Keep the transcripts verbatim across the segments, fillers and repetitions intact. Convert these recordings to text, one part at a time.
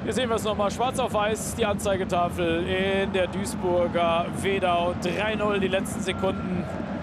Hier sehen wir es nochmal, schwarz auf weiß, die Anzeigetafel in der Duisburger Wedau. drei null die letzten Sekunden.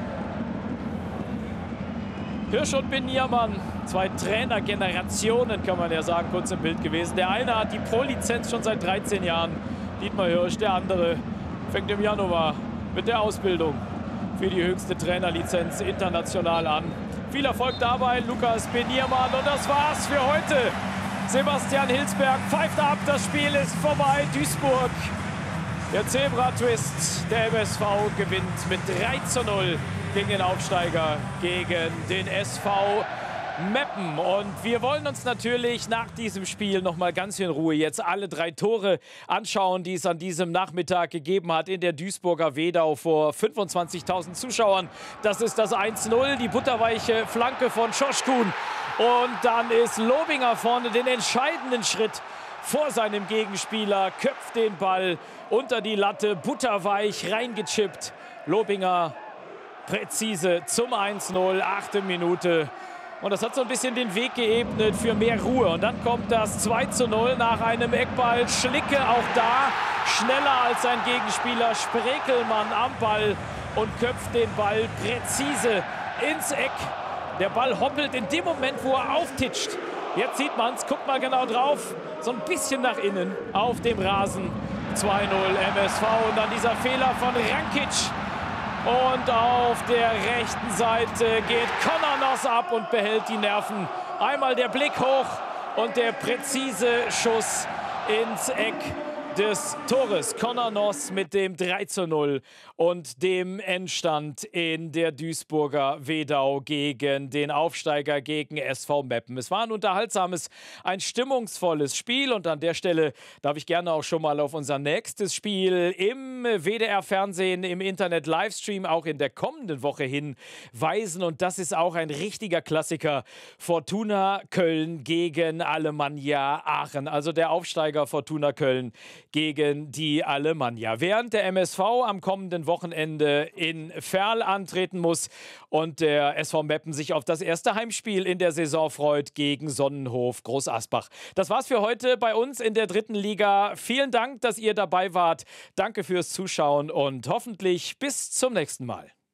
Hirsch und Beniermann, zwei Trainergenerationen, kann man ja sagen, kurz im Bild gewesen. Der eine hat die Pro-Lizenz schon seit dreizehn Jahren, Dietmar Hirsch. Der andere fängt im Januar mit der Ausbildung für die höchste Trainerlizenz international an. Viel Erfolg dabei, Lukas Beniermann. Und das war's für heute. Sebastian Hilsberg pfeift ab, das Spiel ist vorbei. Duisburg, der Zebra-Twist, der M S V gewinnt mit drei zu null gegen den Aufsteiger, gegen den S V Meppen. Und wir wollen uns natürlich nach diesem Spiel noch mal ganz in Ruhe jetzt alle drei Tore anschauen, die es an diesem Nachmittag gegeben hat in der Duisburger Wedau vor fünfundzwanzigtausend Zuschauern. Das ist das eins null, die butterweiche Flanke von Schoschkun. Und dann ist Lobinger vorne den entscheidenden Schritt vor seinem Gegenspieler, köpft den Ball unter die Latte, butterweich reingechippt. Lobinger präzise zum eins null, achte Minute. Und das hat so ein bisschen den Weg geebnet für mehr Ruhe. Und dann kommt das zwei zu null nach einem Eckball. Schlicke auch da, schneller als sein Gegenspieler. Sprekelmann am Ball und köpft den Ball präzise ins Eck. Der Ball hoppelt in dem Moment, wo er auftitscht. Jetzt sieht man es, guckt mal genau drauf. So ein bisschen nach innen auf dem Rasen. zwei null M S V und dann dieser Fehler von Rankic. Und auf der rechten Seite geht Konanos ab und behält die Nerven. Einmal der Blick hoch und der präzise Schuss ins Eck des Tores. Konanos mit dem drei zu null und dem Endstand in der Duisburger Wedau gegen den Aufsteiger, gegen S V Meppen. Es war ein unterhaltsames, ein stimmungsvolles Spiel und an der Stelle darf ich gerne auch schon mal auf unser nächstes Spiel im W D R-Fernsehen, im Internet-Livestream auch in der kommenden Woche hinweisen. Und das ist auch ein richtiger Klassiker. Fortuna Köln gegen Alemannia Aachen. Also der Aufsteiger Fortuna Köln gegen die Alemannia. Während der M S V am kommenden Wochenende in Verl antreten muss und der S V Meppen sich auf das erste Heimspiel in der Saison freut gegen Sonnenhof Groß Asbach. Das war's für heute bei uns in der dritten Liga. Vielen Dank, dass ihr dabei wart. Danke fürs Zuschauen und hoffentlich bis zum nächsten Mal.